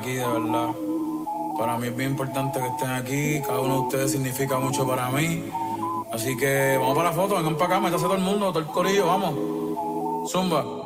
Aquí, de verdad. Para mí es bien importante que estén aquí. Cada uno de ustedes significa mucho para mí. Así que vamos para la foto, vengan para acá, métase todo el mundo, todo el corillo, vamos. Zumba.